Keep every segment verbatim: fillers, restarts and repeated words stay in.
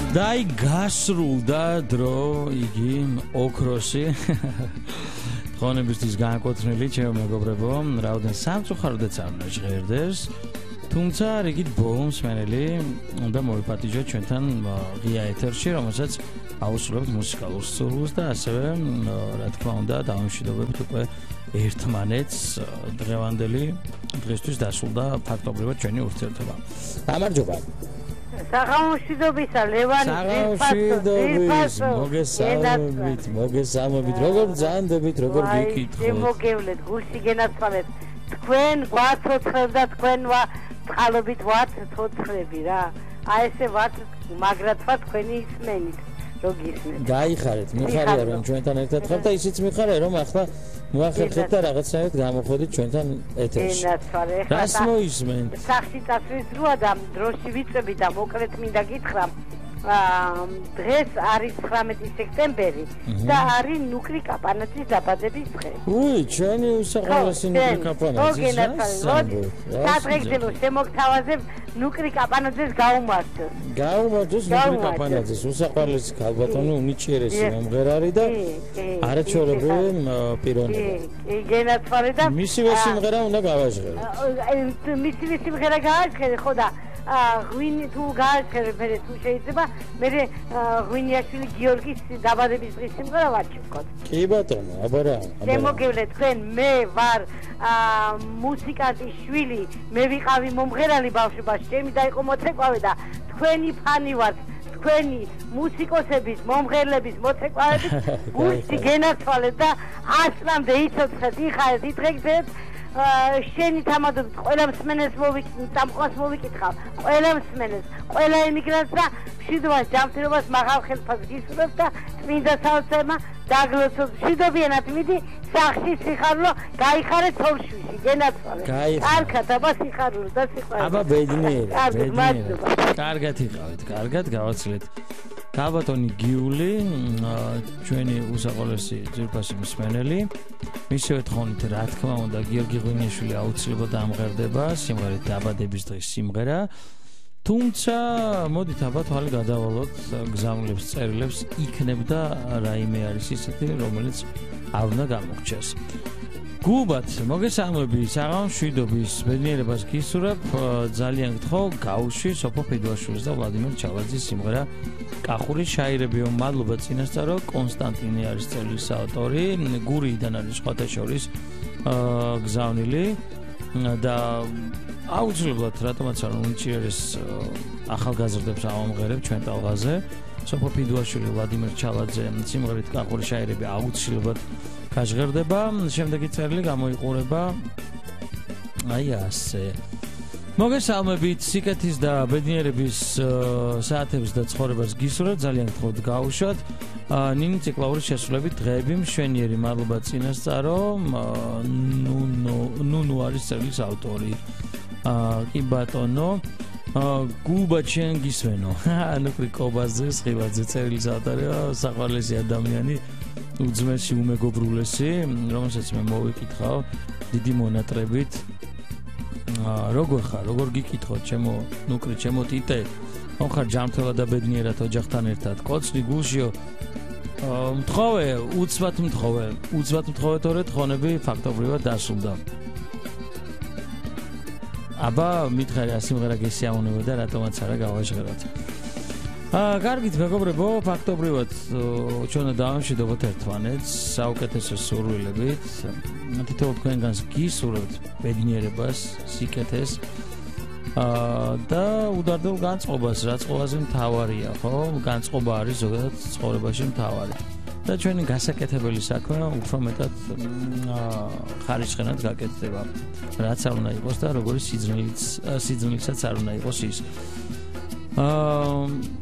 დაი გასრულდა დრო იგი ოქროსი ხონებისთვის განკუთვნილი ჩემო მეგობრებო რაოდენ სამწუხაროდაც არ უნდა ჟღერდეს თუმცა რიგით ბოლომსმენელი უნდა მოვიპატიჟოთ ჩვენთან ღია ეთერში რომელსაც აუსრულებთ მუსიკალურ სტილს და ასევე რა თქმა უნდა დავამშვიდობებთ უკვე ერთმანეთს დღევანდელი დღესთვის დასრულდა ფაქტობრივად ჩვენი ურთიერთობა გამარჯობა საღამოშვიდობისა ლევანი საღამოშვიდობის მოგესალმებით მოგესალმებით როგორ ბრძანდებით როგორ გიკითხოთ მოგევლეთ გულში გენაცვალეთ თქვენ გვაცოცხლებ და თქვენ წყალობით ვაცოცხლები რა აი ესე ვაც მაგრად ვარ თქვენი ისმენით რო გისმენთ გაიხარეთ მიხარია რომ ჩვენთან ერთად ხართ და ისიც მიხარია რომ ახლა მოახერხეთ და რაღაცნაირად გამოხდით ჩვენთან ეთერში რას მოისმენთ სახში წასვლის დროა და დროში ვიწები და მოკლედ მინდა გითხრა დღეს არის ცხრამეტი სექტემბერი და არის ნუკრი კაპანაძის დაბადების დღე. უი, ჩვენი უსაყვარლესი ნუკრი კაპანაძის დღე. სადღეგრძელო შემოგთავაზებ ნუკრი კაპანაძეს გაუმართოს. გაუმართოს ნუკრი კაპანაძეს უსაყვარლესი ქალბატონი უნიჭიერესი მომღერალი და არაჩვეულებრივი პიროვნება. კი, გენაცვალე და მისივე სიმღერა უნდა გავაჟღეროთ. მისივე სიმღერა გავაჟღერე, ხო და ღვინი თუ გააჩერე მე თუ შეიძლება მე ღვინიაშვილი გიორგის დაბადების დღის სიმღერა ვაჩვენოთ. კი ბატონო, აბა რა. შემოგევლეთ თქვენ მე ვარ მუსიკანტის შვილი, მე ვიყავი მომღერალი ბავშვობაში, ჩემი დაიყო მოცეკვავე და თქვენი ფანი ვარ. თქვენი მუსიკოსების, მომღერლების მოცეკვავებით გულში გენაცვალეთ და ასლამდე იცოცხლეთ, იხარეთ, ითრეგზეთ შენი თამადობით ყველა მსმენელს მოვიკითხავ, მოვიკითხავ, ყველა მსმენელს, ყველა ემიგრანტს და მშვიდობას, ჯანმრთელობას, მაღალ ხელფას გისურვებ და წმინდა საოცრება დაგლოცოთ. მშვიდობიანად მიდი სახში სიხარულო, გაიხარე თორშვიში, გენაცვალე. კარგად, აბა სიხარულო და სიყვარული. აბა ბედნიერი, ბედნიერი. კარგად იყავით, კარგად გავაცილეთ. გაბატონი გიული, ჩვენი უსაყვარლესი ძვირფასი მსმენელი. მისივე თხოვნით რა თქმა უნდა გიორგი ღვინიაშვილი აუცილებლად ამღერდება სიმღერით დაბადების დღის სიმღერა. თუმცა მოდით აბა თვალი გადავალოთ გზავნილებს წერილებს იქნებდა რაიმე არის ისეთი რომელიც არ უნდა გამოგჩეს. გუბად მოგესალმები საღამოშვიდობის ბედნიერებას გისურვებ ძალიან გთხოვ გაუში სოფო ფედვაშვილის და ვლადიმერ ჩალაძის სიმღერა კახურის შაირებიო მადლობა წინასწარო კონსტანტინე არის წერილის ავტორი გურიიდან არის სხვათა შორის გზავნილი და აუცილებლად რატომაც არ უნიჭიერეს ახალგაზრდებს ავამღერებ ჩვენ ტალღაზე სოფო ფედვაშვილი ვლადიმერ ჩალაძე სიმღერით კახურის შაირები აუცილებლად გაჟღერდება შემდეგი წერილი გამოიყურება აი ასე მოგესალმებით სიკეთის და ბედნიერების საათებს და ცხოვრებას გისურვებთ ძალიან გთხოვთ გაუშვათ ნინი ციკლაურის შესრულებით დღეები მშვენიერი მადლობა წინასწარო ნუნუ ნუნუ არის წერილის ავტორი კი ბატონო გუბა ჩვენ გისვენო ნუკრი კობაზე სხივაძე წერილის ავტორია საყვარლესი ადამიანი უძმესი უმეგობრულესი რომელსაც მე მოვიკითხავ დიდი მონატრებით როგორ ხარ როგორ გიკითხოთ ჩემო ნუკრი ჩემო ტიტე ხარ ჯანმრთელად და ბედნიერად ოჯახთან ერთად კოცრი გულშიო მთხოვე უცბად მთხოვე უცბად მთხოვე თორე თხოვნები ფაქტობრივად დასრულდა აბა მითხარი ასიმღერა გესიამონება და რატომაც არა გავაჟღეროთ აა კარგით მეგობრებო ფაქტობრივად ჩვენ დავამშვიდობოთ ერთმანეთს საუკეთესო სურვილებით თითოეულ თქვენგანს გისურვებთ ბედნიერებას სიკეთეს აა და udardel განწყობას რაც ყველაზე მთავარია ხო განწყობა არის ზოგადად ცხოვრებაში მთავარი და ჩვენი გასაკეთებელი საქმე უფრო მეტად ხარისხენად გაკეთდება რაც არ უნდა იყოს და როგორი სიძნელიც სიძნელიცაც არ უნდა იყოს ის აა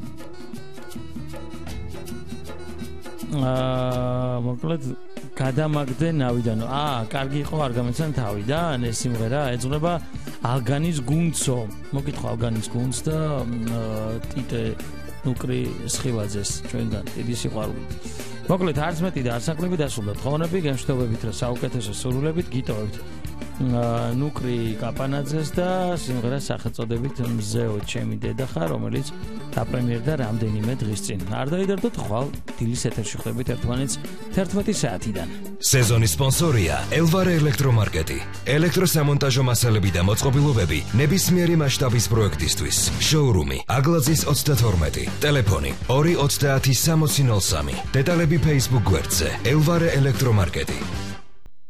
აა მოკლედ გადამაგდე ნავიდან. აა, კარგი იყო არ გამეცან თავიდან ეს სიმღერა ეძღვნება ალგანის გუნცო. მოგითხო ალგანის გუნც და ტიტე ნუკრი სხივაძეს ჩვენგან დიდი სიყვარულით. მოკლედ არც მეტი და არც ნაკლები დასრულდა თხოვნები, გემშვიდობებით რა საუკეთესო სურვილებით გიტოვებთ. ნუკრი კაპანაძეს და სიმღერას სახელწოდებით მზეო ჩემი დედა ხარ, რომელიც დაპრემიერდა რამდენიმე დღის წინ. არ დაიდარდოთ, ხვალ დილის ეთერში ხვდებით ერთმანეთს თერთმეტი საათიდან. სეზონის სპონსორია ელვარე ელექტრომარკეტი. ელექტროსამონტაჟო მასალები და მოწყობილობები ნებისმიერი მასშტაბის პროექტისთვის. შოურუმი აგლაძის ოცდათორმეტი. ტელეფონი ორი ოცდაათი სამოცი ნოლ სამი. დეტალები Facebook გვერდზე ელვარე ელექტრომარკეტი.